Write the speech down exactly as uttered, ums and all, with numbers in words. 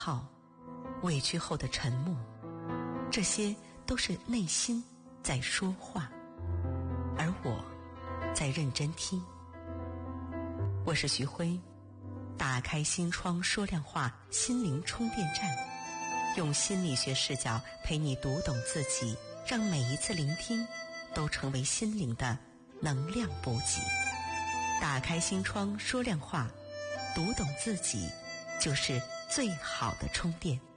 好，委屈后的沉默，这些都是内心在说话，而我在认真听。我是徐辉，打开心窗说亮话，心灵充电站，用心理学视角陪你读懂自己，让每一次聆听都成为心灵的能量补给。打开心窗说亮话，读懂自己就是最好的充电。